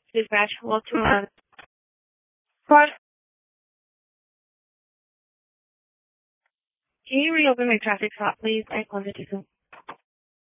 Dispatch, walk to Squad, can you reopen my traffic stop, please? I closed it too soon.